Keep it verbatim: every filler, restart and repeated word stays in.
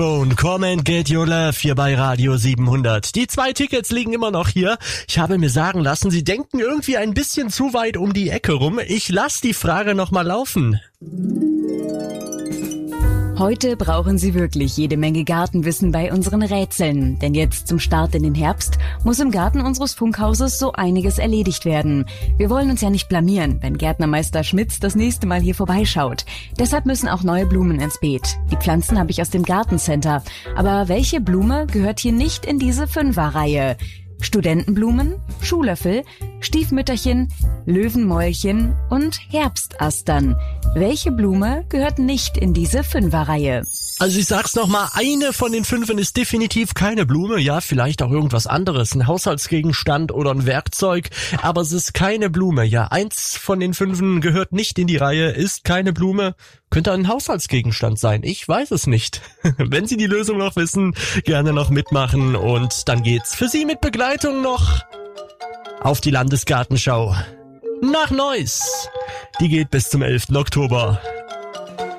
Und Come and Get Your Love hier bei Radio siebenhundert. Die zwei Tickets liegen immer noch hier. Ich habe mir sagen lassen, Sie denken irgendwie ein bisschen zu weit um die Ecke rum. Ich lasse die Frage nochmal laufen. Heute brauchen Sie wirklich jede Menge Gartenwissen bei unseren Rätseln. Denn jetzt zum Start in den Herbst muss im Garten unseres Funkhauses so einiges erledigt werden. Wir wollen uns ja nicht blamieren, wenn Gärtnermeister Schmitz das nächste Mal hier vorbeischaut. Deshalb müssen auch neue Blumen ins Beet. Die Pflanzen habe ich aus dem Gartencenter. Aber welche Blume gehört hier nicht in diese Fünferreihe? Studentenblumen, Schuhlöffel, Stiefmütterchen, Löwenmäulchen und Herbstastern. Welche Blume gehört nicht in diese Fünferreihe? Also ich sag's nochmal, eine von den fünfen ist definitiv keine Blume. Ja, vielleicht auch irgendwas anderes, ein Haushaltsgegenstand oder ein Werkzeug. Aber es ist keine Blume. Ja, eins von den fünfen gehört nicht in die Reihe, ist keine Blume. Könnte ein Haushaltsgegenstand sein. Ich weiß es nicht. Wenn Sie die Lösung noch wissen, gerne noch mitmachen. Und dann geht's für Sie mit Begleitung noch auf die Landesgartenschau nach Neuss. Die geht bis zum elften Oktober.